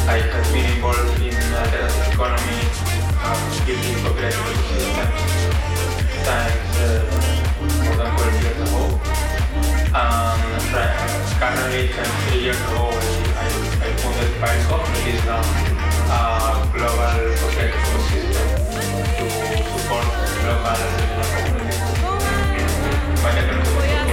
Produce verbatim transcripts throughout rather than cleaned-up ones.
I have been involved in alternative economy, uh, building cooperative ecosystems since uh, more than twelve years ago. Um, currently, three years ago, I, I founded PileCop, which is a uh, global cooperative ecosystem to support local communities. By the and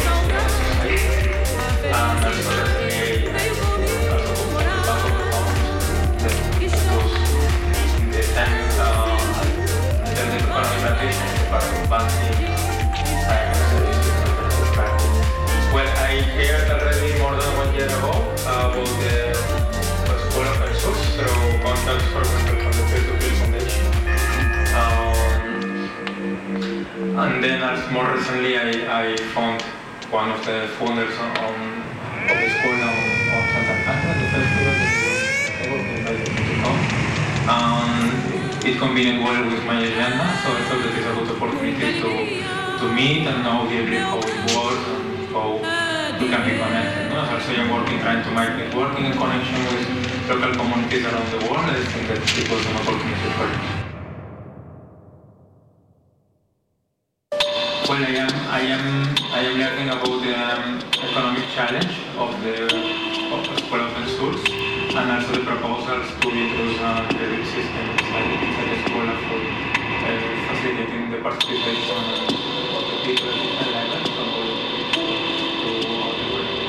also recently, I also supported Bank of the Commons that was in the time uh, alternative economy transition as part of banking, science, services, practice. Well, I heard already more than one year ago uh, about the School of Open Source through contacts, for example, from the Peer-to-Peer Foundation. Um, and then, as more recently, I, I found one of the founders on, on, of the school on, on Santa Alcantara, the festival that we were able to invite them to come. Um, it combined well with my agenda, so I thought that it's a good opportunity to, to meet and know deeply how it works and how we can be connected. No? Also, I'm working, trying to make networking and connection with local communities around the world. I think that it was an opportunity for it. Well, I am, I am, I am learning about the um, economic challenge of the of the School of Open Source and also the proposals to introduce a credit system inside, inside the school for uh, facilitating the participation of the people at different levels from politics to other political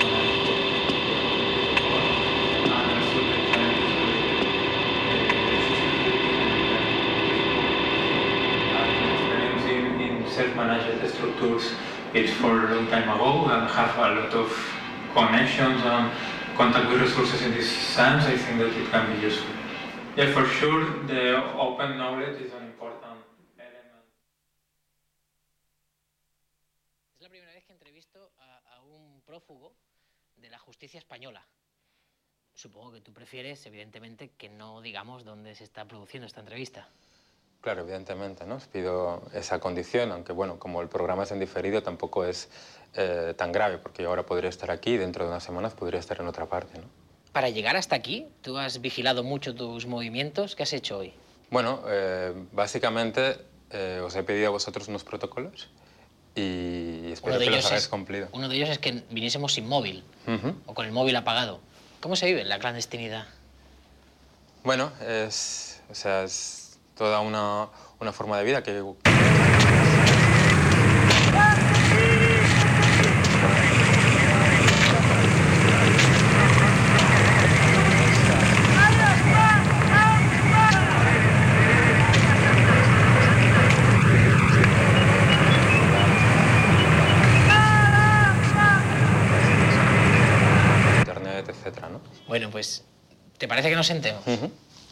and also the challenges with the system in self-managed structures. It's for a long time ago and have a lot of connections and contact with resources in this sense. I think that it can be useful. Yeah, for sure, the open knowledge is an important element. Es la primera vez que entrevisto a, a un prófugo de la justicia española. Supongo que tú prefieres, evidentemente, que no digamos dónde se está produciendo esta entrevista. Claro, evidentemente, ¿no? Os pido esa condición, aunque bueno, como el programa es en diferido, tampoco es eh, tan grave, porque yo ahora podría estar aquí y dentro de unas semanas podría estar en otra parte, ¿no? Para llegar hasta aquí, ¿tú has vigilado mucho tus movimientos? ¿Qué has hecho hoy? Bueno, eh, básicamente eh, os he pedido a vosotros unos protocolos y espero que los hayáis cumplido. Uno de ellos es que viniésemos sin móvil, uh-huh. o con el móvil apagado. ¿Cómo se vive en la clandestinidad? Bueno, es, o sea, es toda una, una forma de vida que... Internet, etcétera, ¿no? Bueno, pues, ¿te parece que nos sentemos? Uh-huh.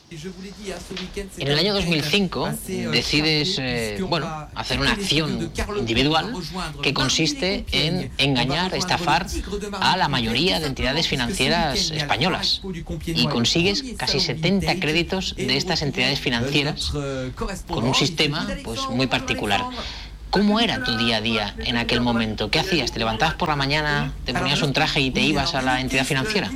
En el año dos mil cinco decides eh, bueno, hacer una acción individual que consiste en engañar, estafar a la mayoría de entidades financieras españolas y consigues casi setenta créditos de estas entidades financieras con un sistema pues, muy particular. ¿Cómo era tu día a día en aquel momento? ¿Qué hacías? ¿Te levantabas por la mañana, te ponías un traje y te ibas a la entidad financiera?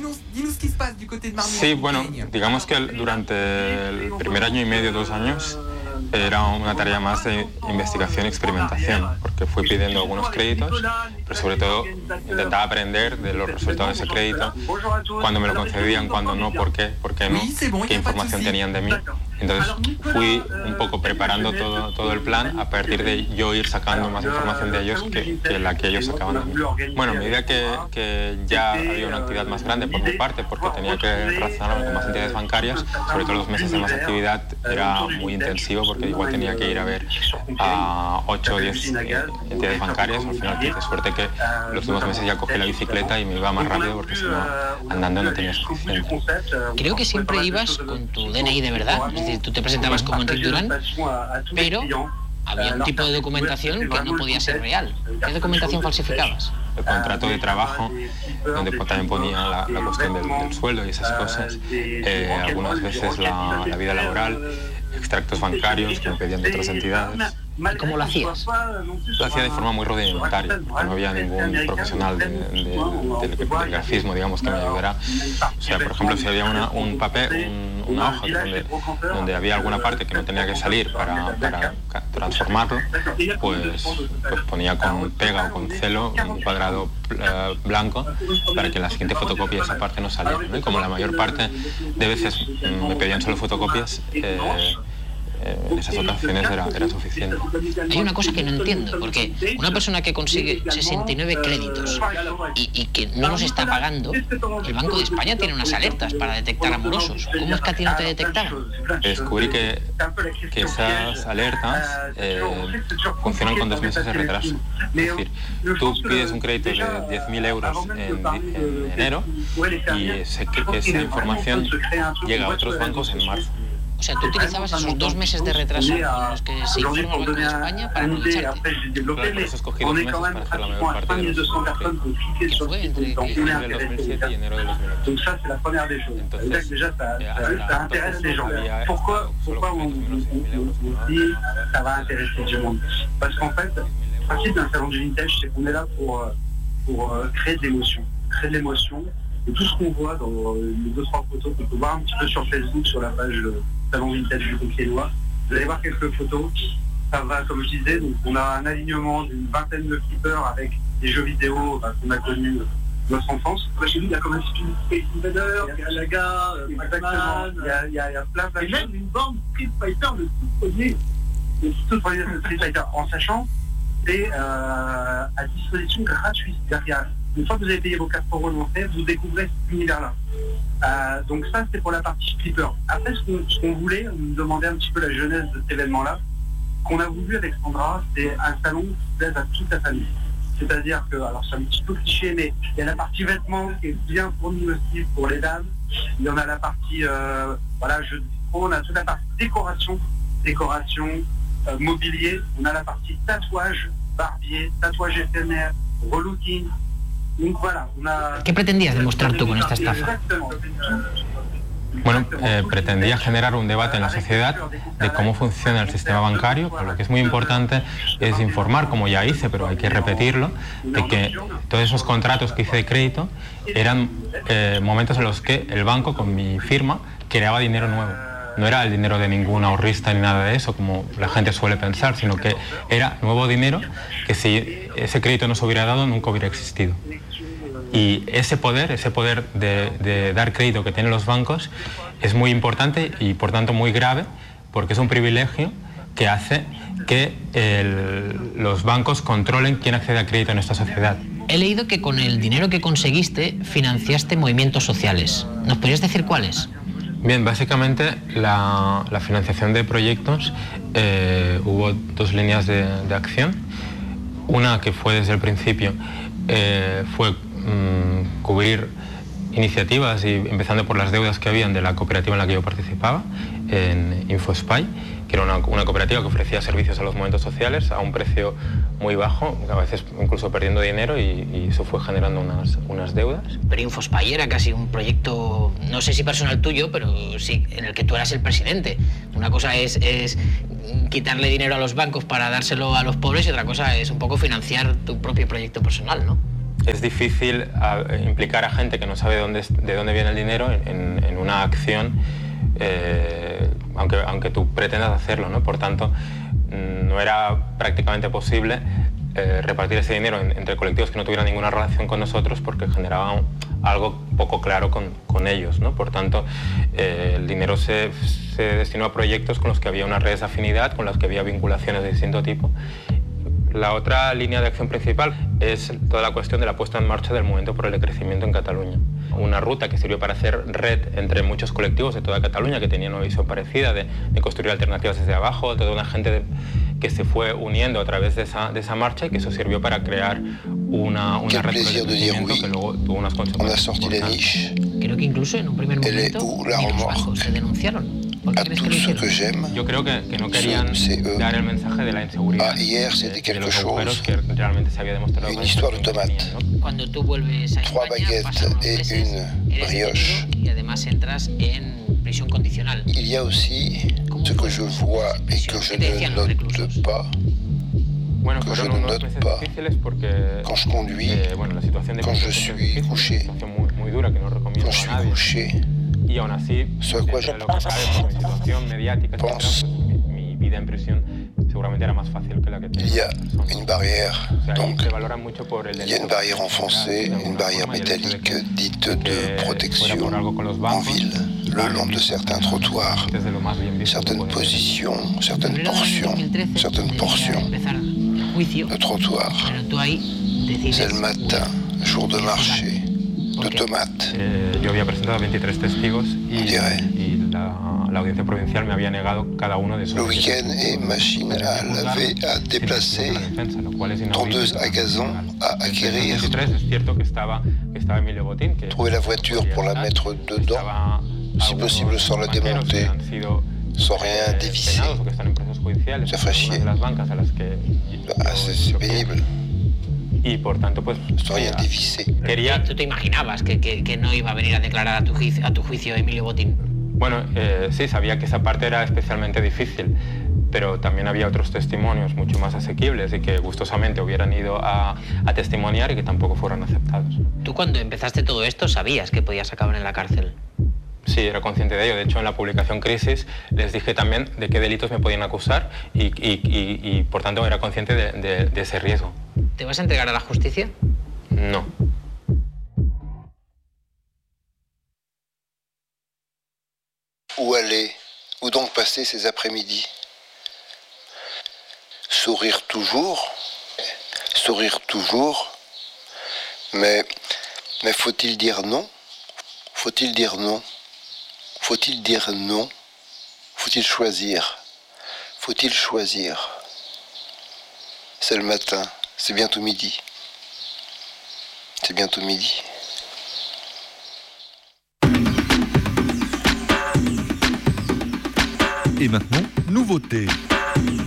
Sí, bueno, digamos que durante el primer año y medio, dos años, era una tarea más de investigación y experimentación, porque fui pidiendo algunos créditos, pero sobre todo intentaba aprender de los resultados de ese crédito, cuándo me lo concedían, cuándo no, por qué, por qué no, qué información tenían de mí. Entonces fui un poco preparando todo, todo el plan a partir de yo ir sacando más información de ellos que, que la que ellos sacaban de mí. Bueno, a medida que, que ya había una actividad más grande por mi parte, porque tenía que relacionarme con más entidades bancarias, sobre todo los meses de más actividad era muy intensivo porque igual tenía que ir a ver a ocho o diez entidades bancarias. Al final tuve suerte que los últimos meses ya cogí la bicicleta y me iba más rápido porque si no, andando no tenía suficiente. Creo que siempre ibas con tu D N I de verdad. Es decir, tú te presentabas como Enric Duran, pero había un tipo de documentación que no podía ser real. ¿Qué documentación falsificabas? El contrato de trabajo, donde también ponía la, la cuestión del, del sueldo y esas cosas, eh, algunas veces la, la vida laboral, extractos bancarios que me pedían de otras entidades ¿Y cómo lo hacías? Lo hacía de forma muy rudimentaria, porque no había ningún profesional de, de, de, del, del grafismo, digamos, que me ayudara. O sea, por ejemplo, si había una, un papel, un, una hoja donde, donde había alguna parte que no tenía que salir para, para transformarlo, pues, pues ponía con pega o con celo un cuadrado uh, blanco para que en la siguiente fotocopia esa parte no saliera, ¿no? Y como la mayor parte de veces mm, me pedían solo fotocopias, eh, en esas ocasiones era, era suficiente. Hay una cosa que no entiendo, porque una persona que consigue sesenta y nueve créditos y, y que no los está pagando, el Banco de España tiene unas alertas para detectar a morosos. ¿Cómo es que a ti no te detectaron? Descubrí que, que esas alertas eh, funcionan con dos meses de retraso. Es decir, tú pides un crédito de diez mil euros en, en enero y ese, esa información llega a otros bancos en marzo. O sea, tú utilizabas esos dos meses de retraso en los que se informa el Banco de España para aprovecharte. Claro, por eso escogí dos meses para hacer la mayor parte de los créditos. ¿Qué fue entre diciembre del dos mil siete y enero del dos mil ocho. Entonces, eh, había solo créditos menos de mil euros. Ça va intéresser du monde. Parce qu'en fait, le principe d'un salon du vintage, c'est qu'on est là pour, pour créer de l'émotion. Créer de l'émotion. Et tout ce qu'on voit dans les deux trois photos qu'on peut voir un petit peu sur Facebook, sur la page Salon Vintage du Conquénois, vous allez voir quelques photos. Ça va, comme je disais, donc on a un alignement d'une vingtaine de flippers avec des jeux vidéo bah, qu'on a connus notre enfance. Chez nous, il y a comme un Space Invader, il y a Laga, exactement, il y a, il y a, il y a plein de... Et même une bande Street Fighter de tout premier, de tout premier de Street Fighter, en sachant que c'est euh, à disposition gratuite derrière. Une fois que vous avez payé vos quatre euros d'entrée, vous découvrez cet univers-là. Euh, donc ça, c'est pour la partie flipper. Après, ce qu'on, ce qu'on voulait, on nous demandait un petit peu la genèse de cet événement-là. Ce qu'on a voulu avec Sandra, c'est un salon qui plaise à toute la famille. C'est-à-dire que, alors c'est un petit peu cliché, mais il y a la partie vêtements qui est bien fournie aussi pour les dames. Il y en a la partie, euh, voilà, jeux de vitraux, on a toute la partie décoration, décoration, euh, mobilier. On a la partie tatouage, barbier, tatouage éphémère, relooking. ¿Qué pretendías demostrar tú con esta estafa? Bueno, eh, pretendía generar un debate en la sociedad de cómo funciona el sistema bancario, pero lo que es muy importante es informar, como ya hice, pero hay que repetirlo, de que todos esos contratos que hice de crédito eran eh, momentos en los que el banco, con mi firma, creaba dinero nuevo. No era el dinero de ningún ahorrista ni nada de eso, como la gente suele pensar, sino que era nuevo dinero que si ese crédito no se hubiera dado, nunca hubiera existido. Y ese poder, ese poder de, de dar crédito que tienen los bancos es muy importante y por tanto muy grave, porque es un privilegio que hace que el, los bancos controlen quién accede a crédito en esta sociedad. He leído que con el dinero que conseguiste financiaste movimientos sociales. ¿Nos podrías decir cuáles? Bien, básicamente la, la financiación de proyectos, eh, hubo dos líneas de, de acción. Una que fue desde el principio eh, fue mmm, cubrir iniciativas, y empezando por las deudas que habían de la cooperativa en la que yo participaba, en InfoSpy, que era una, una cooperativa que ofrecía servicios a los movimientos sociales a un precio muy bajo, a veces incluso perdiendo dinero, y, y eso fue generando unas, unas deudas. Pero InfoSpy era casi un proyecto, no sé si personal tuyo, pero sí en el que tú eras el presidente. Una cosa es, es quitarle dinero a los bancos para dárselo a los pobres, y otra cosa es un poco financiar tu propio proyecto personal, ¿no? Es difícil a, implicar a gente que no sabe dónde, de dónde viene el dinero en, en una acción, eh, aunque, aunque tú pretendas hacerlo, ¿no? Por tanto, no era prácticamente posible eh, repartir ese dinero en, entre colectivos que no tuvieran ninguna relación con nosotros, porque generaba algo poco claro con, con ellos, ¿no? Por tanto, eh, el dinero se, se destinó a proyectos con los que había unas redes de afinidad, con las que había vinculaciones de distinto tipo. La otra línea de acción principal es toda la cuestión de la puesta en marcha del movimiento por el decrecimiento en Cataluña. Una ruta que sirvió para hacer red entre muchos colectivos de toda Cataluña que tenían una visión parecida de, de construir alternativas desde abajo, toda una gente de, que se fue uniendo a través de esa, de esa marcha, y que eso sirvió para crear una, una red de decrecimiento que luego tuvo unas consecuencias importantes. Creo que incluso en un primer momento ni los bancos se denunciaron. ¿Por qué crees que lo hicieron? Yo creo que, que no querían dar el mensaje de la inseguridad, de, de los agujeros que realmente se había demostrado que tenían, ¿no? Cuando tú vuelves a España, pasan unos meses, eres detenido y además entras en prisión condicional. Il y a aussi ce que je vois et que je ne note pas. que je ne note pas quand je conduis, quand je suis couché, quand je suis couché, ce à quoi je pense. Il y a une barrière, donc il y a une barrière enfoncée, une barrière métallique dite de protection en ville, le long de certains trottoirs, certaines positions, certaines portions, certaines portions de trottoir. C'est le matin, jour de marché, de tomates. On dirait. Le week-end est machine à laver, à déplacer, tondeuse à gazon, à acquérir, trouver la voiture pour la mettre dedans, si possible sans la démonter, sans rien dévisser. Ça ferait chier. Ah, c'est pénible. Sans rien dévisser. ¿Tú te imaginabas que, que, que no iba a venir a declarar a tu juicio, a tu juicio Emilio Botín? Bueno, eh, sí, sabía que esa parte era especialmente difícil, pero también había otros testimonios mucho más asequibles y que gustosamente hubieran ido a, a testimoniar y que tampoco fueron aceptados. ¿Tú cuando empezaste todo esto sabías que podías acabar en la cárcel? Sí, era consciente de ello. De hecho, en la publicación Crisis les dije también de qué delitos me podían acusar y, y, y, y por tanto, era consciente de, de, de ese riesgo. ¿Te vas a entregar a la justicia? No. Où aller? Où donc passer ces après-midi? Sourire toujours, sourire toujours, mais, mais faut-il dire non? Faut-il dire non? Faut-il dire non? Faut-il choisir? Faut-il choisir? C'est le matin, c'est bientôt midi. C'est bientôt midi. Et maintenant, nouveauté.